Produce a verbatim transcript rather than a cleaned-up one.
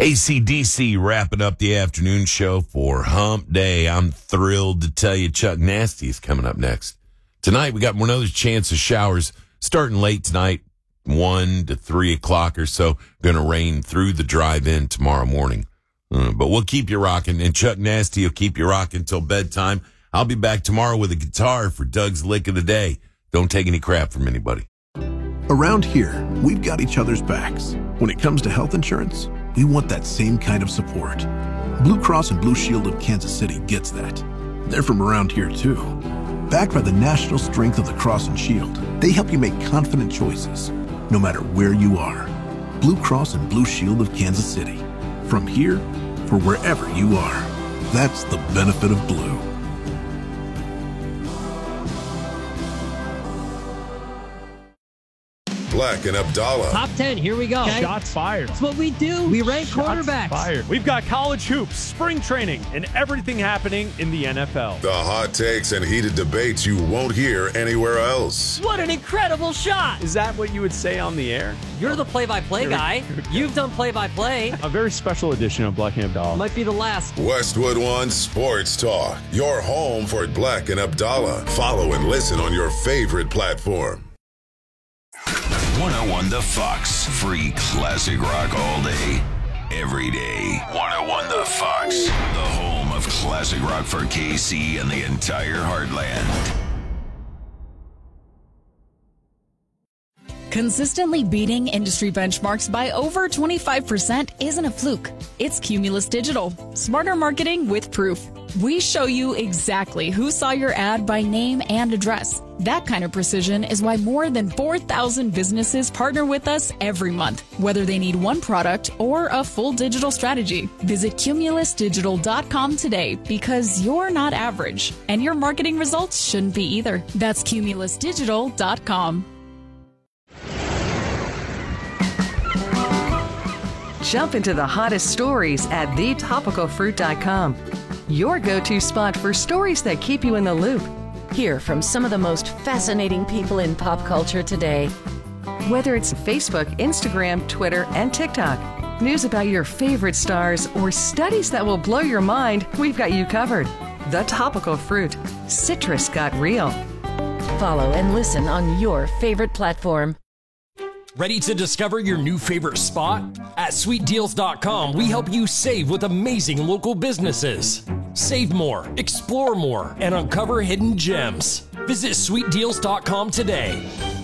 A C D C wrapping up the afternoon show for Hump Day. I'm thrilled to tell you Chuck Nasty is coming up next. Tonight, we got another chance of showers starting late tonight, one to three o'clock or so. Going to rain through the drive-in tomorrow morning. Uh, but we'll keep you rocking, and Chuck Nasty will keep you rocking until bedtime. I'll be back tomorrow with a guitar for Doug's Lick of the Day. Don't take any crap from anybody. Around here, we've got each other's backs. When it comes to health insurance, we want that same kind of support. Blue Cross and Blue Shield of Kansas City gets that. They're from around here, too. Backed by the national strength of the Cross and Shield, they help you make confident choices, no matter where you are. Blue Cross and Blue Shield of Kansas City. From here, for wherever you are. That's the benefit of blue. Black and Abdallah. Top ten, here we go. Okay. Shots fired. That's what we do. We rank Shots quarterbacks. Fired. We've got college hoops, spring training, and everything happening in the N F L. The hot takes and heated debates you won't hear anywhere else. What an incredible shot. Is that what you would say on the air? You're the play-by-play guy. You've done play-by-play. A very special edition of Black and Abdallah. Might be the last. Westwood One Sports Talk. Your home for Black and Abdallah. Follow and listen on your favorite platform. one oh one The Fox. Free classic rock all day, every day. one oh one The Fox. The home of classic rock for K C and the entire heartland. Consistently beating industry benchmarks by over twenty-five percent isn't a fluke. It's Cumulus Digital. Smarter marketing with proof. We show you exactly who saw your ad by name and address. That kind of precision is why more than four thousand businesses partner with us every month, whether they need one product or a full digital strategy. Visit cumulus digital dot com today because you're not average, and your marketing results shouldn't be either. That's cumulus digital dot com. Jump into the hottest stories at the topical fruit dot com. Your go-to spot for stories that keep you in the loop. Hear from some of the most fascinating people in pop culture today. Whether it's Facebook, Instagram, Twitter, and TikTok, news about your favorite stars, or studies that will blow your mind, we've got you covered. The Topical Fruit. Citrus got real. Follow and listen on your favorite platform. Ready to discover your new favorite spot? At sweet deals dot com, we help you save with amazing local businesses. Save more, explore more, and uncover hidden gems. Visit sweet deals dot com today.